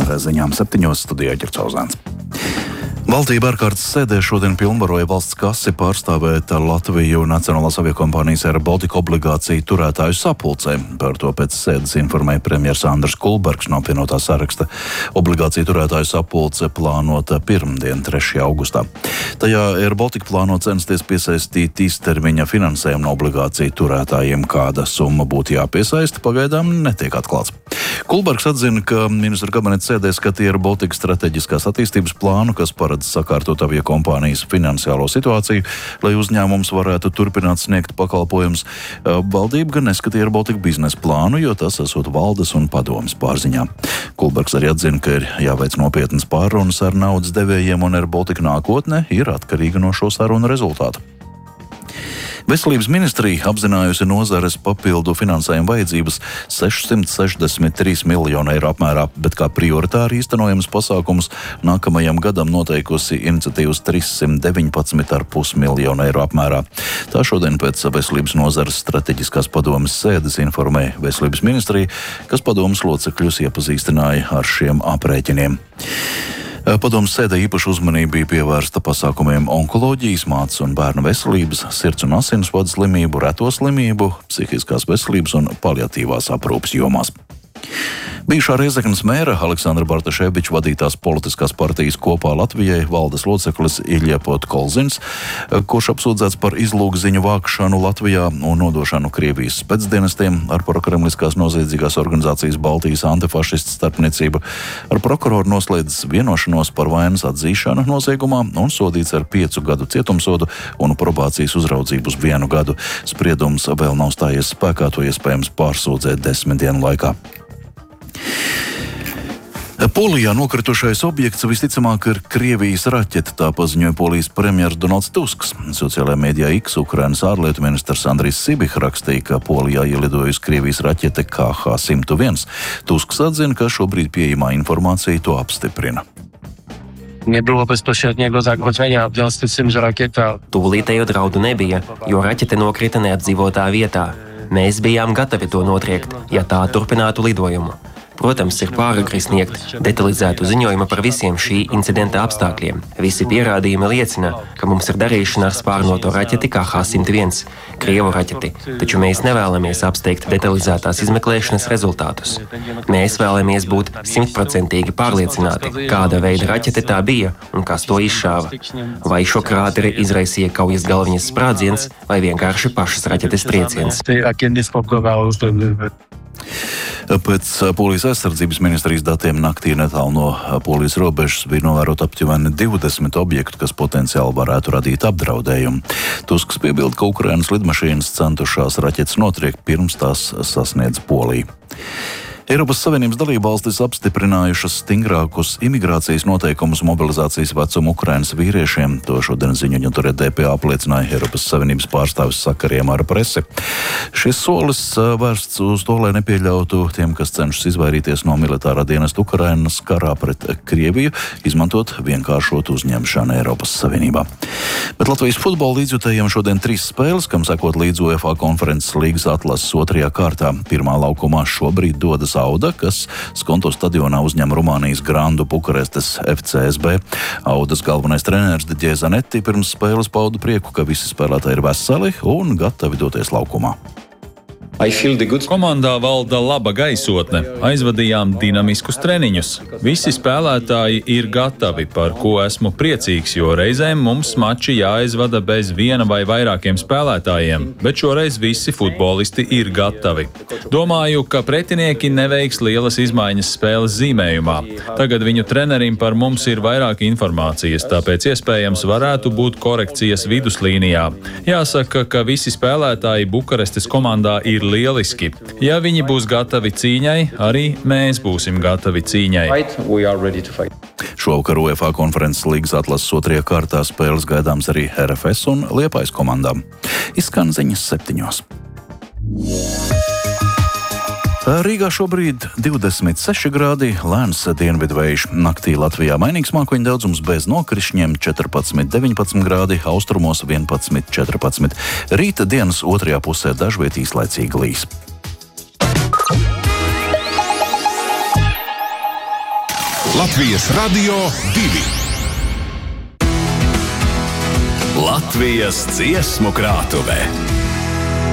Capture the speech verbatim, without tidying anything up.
ziņām septiņos studijā Ģercauzāns. Valdība ārkārtas sēdē šodien pilnvaroja valsts kasi pārstāvēt Latviju Nacionālās aviokompānijas Air Baltica obligāciju turētāju sapulcē. Par to pēc sēdes informēja premjers Andris Kulbergs no apvienotā saraksta. Obligāciju turētāju sapulce plānota pirmdien, trešajā augustā. Tajā Air Baltica plāno censties piesaistīt īstermiņa finansējumu no obligāciju turētājiem. Kāda summa būtu jāpiesaista, pagaidām netiek atklāts. Kulbergs atzina, ka ministru kabineta sēdē skatīja Air Baltica strateģiskās attīstības plānu, kas paredz sakārtot aviokompānijas finansiālo situāciju, lai uzņēmums varētu turpināt sniegt pakalpojumus. Valdība gan neskatīja Air Baltica biznesa plānu, jo tas esot valdes un padomes pārziņā. Kulbergs arī atzina, ka ir jāveic nopietnas pārunas ar naudas devējiem, un Air Baltica nākotne ir atkarīga no šo sarunu rezultātu. Veselības ministrija apzinājusi nozares papildu finansējuma vajadzības sešsimt sešdesmit trīs miljonu eiro apmērā, bet kā prioritāri īstenojams pasākums nākamajam gadam noteikusi iniciatīvas trīssimt deviņpadsmit komats pieci miljonu eiro apmērā. Tā šodien pēc veselības nozares strateģiskās padomes sēdes informēja Veselības ministrija, kas padomes locekļus iepazīstināja ar šiem aprēķiniem. Padomes sēdē īpaša uzmanība bija pievērsta pasākumiem onkoloģijas, mātes un bērnu veselības, sirds un asinsvadu slimību, reto slimību, psihiskās veselības un paliatīvās aprūpes jomās. Bijušā Rēzeknes mēra Aleksandra Bartaševiča vadītās politiskās partijas Kopā Latvijai valdes loceklis Ilja Podkolzins, kurš apsūdzēts par izlūgziņu vākšanu Latvijā un nodošanu Krievijas specdienestiem ar prokremliskās noziedzīgās organizācijas Baltijas antifašistu starpniecību, ar prokuroru noslēdzis vienošanos par vainas atzīšanu noziegumā un sodīts ar piecu gadu cietumsodu un probācijas uzraudzību uz vienu gadu. Spriedums vēl nav stājies spēkā, to iespējams pārsūdzēt desmit dienu laikā. Polijā nokritušais objekts visticamāk ir Krievijas raķete, tā paziņoja Polijas premjers Donalds Tusks. Sociālajā mēdījā X Ukrainas ārlietu ministrs Andrijs Sibih rakstīja, ka Polijā ielidojusi Krievijas raķete K H simts viens. Tusks atzina, ka šobrīd pieejamā informācija to apstiprina. Nebylo bezpośredniego zagrożenia w związku z tym, że rakieta... Tūlītējo draudu nebija, jo raķete nokrita neapdzīvotā vietā. Mēs bijām gatavi to notriekt, ja tā turpinātu lidojumu. Protams, ir pāragri sniegt detalizētu ziņojumu par visiem šī incidenta apstākļiem. Visi pierādījumi liecina, ka mums ir darīšana ar spārnoto raķeti K H simts viens, Krievu raķeti, taču mēs nevēlamies apsteigt detalizētās izmeklēšanas rezultātus. Mēs vēlamies būt simtprocentīgi pārliecināti, kāda veida raķete tā bija un kas to izšāva. Vai šo krāteri izraisīja kaujas galviņas sprādziens vai vienkārši pašas raķetes trieciens. Pēc Polijas aizsardzības ministrijas datiem naktī netālu no Polijas robežas bija novērot aptuveni divdesmit objektu, kas potenciāli varētu radīt apdraudējumu. Tusks piebilda, ka Ukrainas lidmašīnas centušās raķetes notriekt pirms tās sasniedz Poliju. Eiropas Savienības dalībvalstis apstiprinājušas stingrākus imigrācijas noteikumus mobilizācijas vecumu Ukrainas vīriešiem. To šodien ziņu aģentūrē D P A apliecināja Eiropas Savienības pārstāvis sakariem ar presi. Šis solis vērsts uz to, lai nepieļautu tiem, kas cenšas izvairīties no militārā dienesta Ukrainas karā pret Krieviju, izmantot vienkāršotu uzņemšanu Eiropas Savienībā. Bet Latvijas futbola līdzjutējiem šodien trīs spēles, kam sekot līdz UEFA konferences līgas atlases otrajā kārtā. Pirmā laukumā šobrīd dodas Auda, kas Skonto stadionā uzņem Rumānijas Grandu Bukarestes F C S B. Audas galvenais treneris Didier Zanetti pirms spēles pauda prieku, ka visi spēlētāji ir veseli un gatavi doties laukumā. Komandā valda laba gaisotne, aizvadījām dinamiskus treniņus. Visi spēlētāji ir gatavi, par ko esmu priecīgs, jo reizēm mums mači jāizvada bez viena vai vairākiem spēlētājiem, bet šoreiz visi futbolisti ir gatavi. Domāju, ka pretinieki neveiks lielas izmaiņas spēles zīmējumā. Tagad viņu trenerim par mums ir vairāk informācijas, tāpēc iespējams varētu būt korekcijas viduslīnijā. Jāsaka, ka visi spēlētāji Bukarestes komandā ir lieliski. Ja viņi būs gatavi cīņai, arī mēs būsim gatavi cīņai. Šovakar UEFA konferences līgas atlases otrajā kārtā spēles gaidāms arī R F S un Liepājas komandām. Izskan ziņas septiņos. Rīgā šobrīd divdesmit seši grādi, lēns dienvidu vējš. Naktī Latvijā mainīgs mākoņu daudzums bez nokrišņiem četrpadsmit deviņpadsmit grādi, austrumos vienpadsmit četrpadsmit. Rīta dienas otrajā pusē dažviet īslaicīgi līs. Latvijas Radio divi. Latvijas dziesmu krātuvē.